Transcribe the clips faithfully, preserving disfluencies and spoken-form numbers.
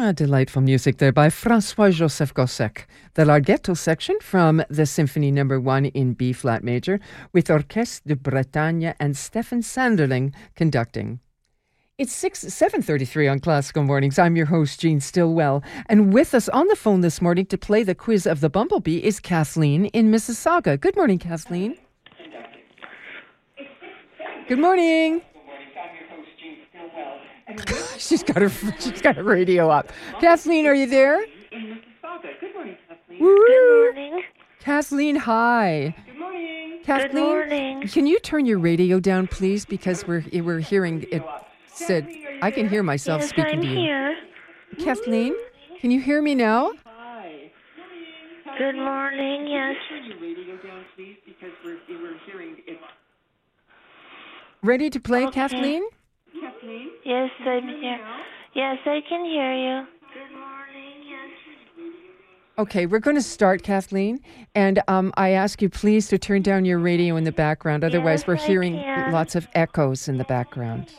Ah, delightful music there by François-Joseph Gossec. The Larghetto section from the Symphony Number One in B flat major, with Orchestre de Bretagne and Stefan Sanderling conducting. It's six seven thirty-three on Classical Mornings. I'm your host, Jean Stillwell, and with us on the phone this morning to play the quiz of the Bumblebee is Kathleen in Mississauga. Good morning, Kathleen. Good morning. she's got her she's got her radio up. Kathleen, are you there? In Mississauga. Good morning, Kathleen. Woo! Good morning. Kathleen, hi. Good morning. Kathleen, Good morning. can you turn your radio down, please? Because we're we're hearing it said. I can hear myself Yes, speaking I'm to you. here. Kathleen, can you hear me now? Hi. Good morning, yes. Turn your radio down, please, because we're we're hearing it. Ready to play, Okay. Kathleen? Kathleen. Yes, I'm here. Yes, I can hear you. Good morning, yes. Okay, we're going to start, Kathleen, and um, I ask you please to turn down your radio in the background. Otherwise, Yes, we're I hearing can. lots of echoes in the background.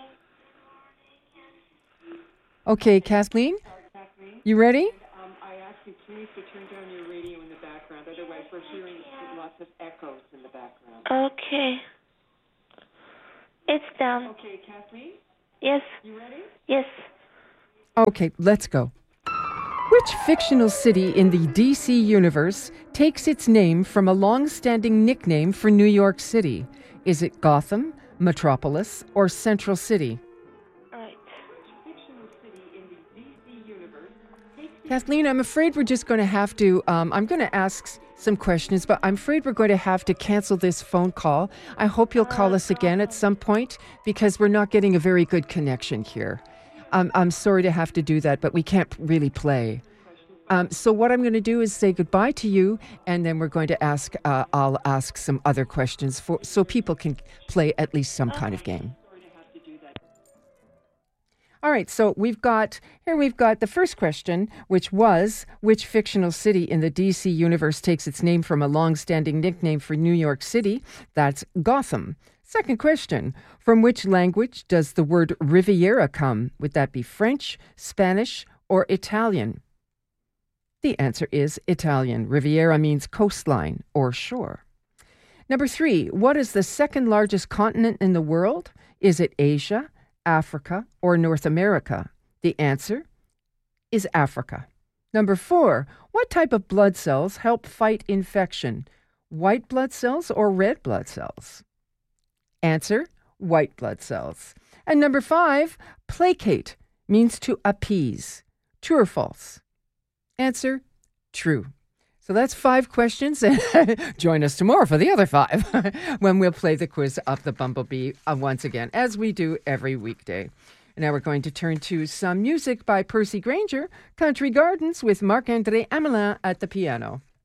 Okay, Kathleen, Kathleen. you ready? Um, I ask you please to turn down your radio in the background. Otherwise, we're hearing lots of echoes in the background. Okay. It's down. Okay, Kathleen. Yes, You ready? yes. Okay, let's go. Which fictional city in the D C universe takes its name from a long-standing nickname for New York City? Is it Gotham, Metropolis, or Central City? Right. Fictional city in the D C universe. Kathleen, I'm afraid we're just going to have to, um, I'm going to ask some questions, but I'm afraid we're going to have to cancel this phone call. I hope you'll call us again at some point because we're not getting a very good connection here. Um, I'm sorry to have to do that, but we can't really play. Um, so what I'm going to do is say goodbye to you, and then we're going to ask, uh, I'll ask some other questions for so people can play at least some kind of game. All right, so we've got, here we've got the first question, which was, which fictional city in the D C universe takes its name from a long-standing nickname for New York City? That's Gotham. Second question, from which language does the word Riviera come? Would that be French, Spanish, or Italian? The answer is Italian. Riviera means coastline or shore. Number three, what is the second largest continent in the world? Is it Asia, Africa, or North America? The answer is Africa. Number four, what type of blood cells help fight infection? White blood cells or red blood cells? Answer, white blood cells. And number five, placate means to appease. True or false? Answer, true. So that's five questions. Join us tomorrow for the other five when we'll play the quiz of the Bumblebee uh, once again, as we do every weekday. Now we're going to turn to some music by Percy Granger, Country Gardens with Marc-André Amelin at the piano.